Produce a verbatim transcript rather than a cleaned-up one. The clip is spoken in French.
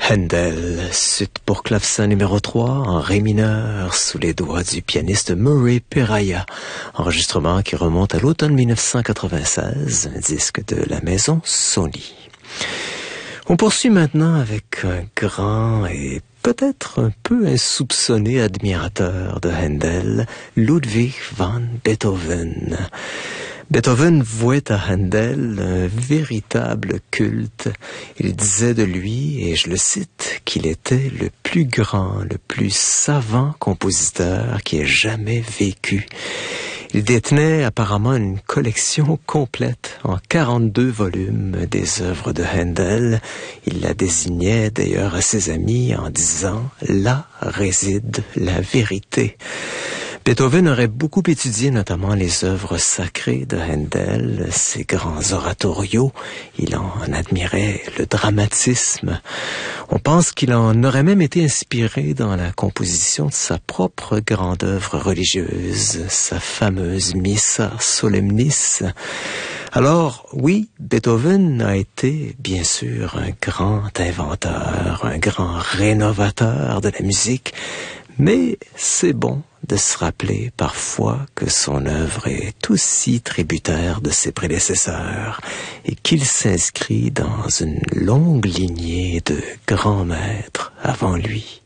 Handel, suite pour clavecin numéro trois, en ré mineur, sous les doigts du pianiste Murray Peraya. Enregistrement qui remonte à l'automne mille neuf cent quatre-vingt-seize, un disque de la maison Sony. On poursuit maintenant avec un grand et peut-être un peu insoupçonné admirateur de Handel, Ludwig van Beethoven. Beethoven vouait à Handel un véritable culte. Il disait de lui, et je le cite, qu'il était le plus grand, le plus savant compositeur qui ait jamais vécu. Il détenait apparemment une collection complète en quarante-deux volumes des œuvres de Handel. Il la désignait d'ailleurs à ses amis en disant « Là réside la vérité ». Beethoven aurait beaucoup étudié notamment les œuvres sacrées de Handel, ses grands oratorios. Il en admirait le dramatisme. On pense qu'il en aurait même été inspiré dans la composition de sa propre grande œuvre religieuse, sa fameuse Missa Solemnis. Alors, oui, Beethoven a été, bien sûr, un grand inventeur, un grand rénovateur de la musique, mais c'est bon de se rappeler parfois que son œuvre est aussi tributaire de ses prédécesseurs et qu'il s'inscrit dans une longue lignée de grands maîtres avant lui.